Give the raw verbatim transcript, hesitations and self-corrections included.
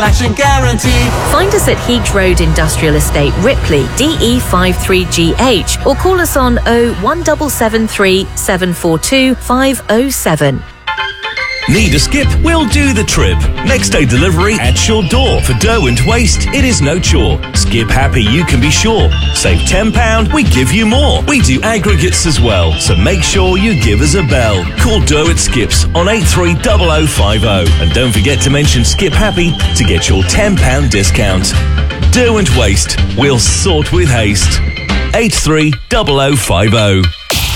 collection guarantee. Find us at Heath Road Industrial Estate, Ripley, D E five three G H, or call us on oh one seven seven three, seven four two, five oh seven. Need a skip? We'll do the trip. Next day delivery at your door. For dough and waste, it is no chore. Skip happy, you can be sure. Save ten pounds, we give you more. We do aggregates as well, so make sure you give us a bell. Call Dough at Skips on eight three oh oh five oh. And don't forget to mention Skip Happy to get your ten pounds discount. Dough and waste, we'll sort with haste. eight three oh oh five oh.